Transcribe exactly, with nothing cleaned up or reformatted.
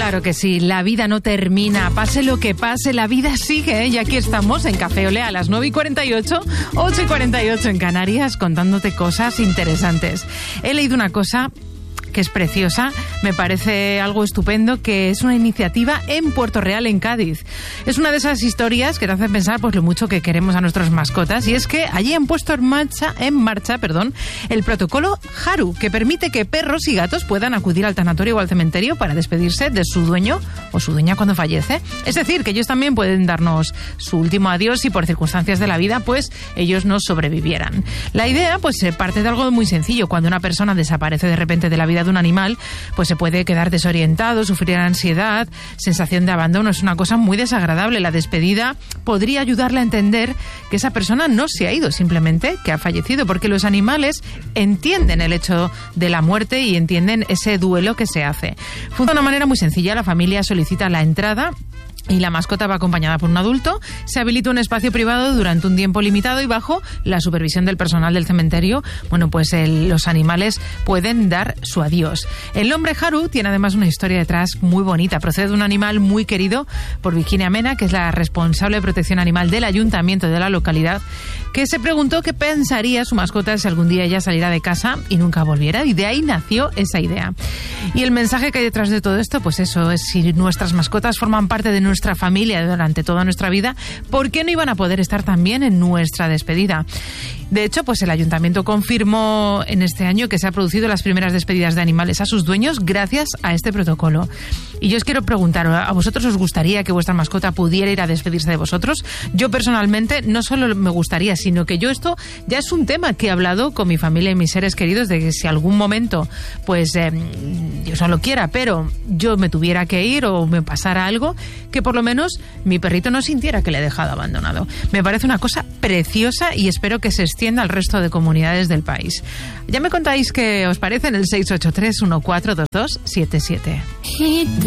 Claro que sí, la vida no termina, pase lo que pase, la vida sigue, ¿eh? Y aquí estamos en Café Olé a las nueve y cuarenta y ocho, ocho y cuarenta y ocho en Canarias, contándote cosas interesantes. He leído una cosa que es preciosa, me parece algo estupendo, que es una iniciativa en Puerto Real, en Cádiz. Es una de esas historias que te hacen pensar pues lo mucho que queremos a nuestras mascotas, y es que allí han puesto en marcha, en marcha perdón, el protocolo Haru, que permite que perros y gatos puedan acudir al tanatorio o al cementerio para despedirse de su dueño o su dueña cuando fallece. Es decir, que ellos también pueden darnos su último adiós si por circunstancias de la vida pues ellos no sobrevivieran. La idea pues se parte de algo muy sencillo. Cuando una persona desaparece de repente de la vida de un animal, pues se puede quedar desorientado, sufrir ansiedad, sensación de abandono. Es una cosa muy desagradable. La despedida podría ayudarle a entender que esa persona no se ha ido, simplemente que ha fallecido, porque los animales entienden el hecho de la muerte y entienden ese duelo que se hace. Funciona de una manera muy sencilla. La familia solicita la entrada y la mascota va acompañada por un adulto. Se habilita un espacio privado durante un tiempo limitado y bajo la supervisión del personal del cementerio. Bueno, pues el, los animales pueden dar su adiós. El nombre Haru tiene además una historia detrás muy bonita. Procede de un animal muy querido por Virginia Mena, que es la responsable de protección animal del ayuntamiento de la localidad, que se preguntó qué pensaría su mascota si algún día ella saliera de casa y nunca volviera. Y de ahí nació esa idea. Y el mensaje que hay detrás de todo esto, pues eso es: si nuestras mascotas forman parte de nuestra nuestra familia durante toda nuestra vida, ¿por qué no iban a poder estar también en nuestra despedida? De hecho, pues el ayuntamiento confirmó en este año que se han producido las primeras despedidas de animales a sus dueños gracias a este protocolo. Y yo os quiero preguntar, ¿a vosotros os gustaría que vuestra mascota pudiera ir a despedirse de vosotros? Yo personalmente no solo me gustaría, sino que yo esto ya es un tema que he hablado con mi familia y mis seres queridos, de que si algún momento, pues eh, Dios no lo quiera, pero yo me tuviera que ir o me pasara algo, que por lo menos mi perrito no sintiera que le he dejado abandonado. Me parece una cosa preciosa y espero que se extienda al resto de comunidades del país. Ya me contáis qué os parece en el seis ocho tres, uno cuatro dos dos siete siete.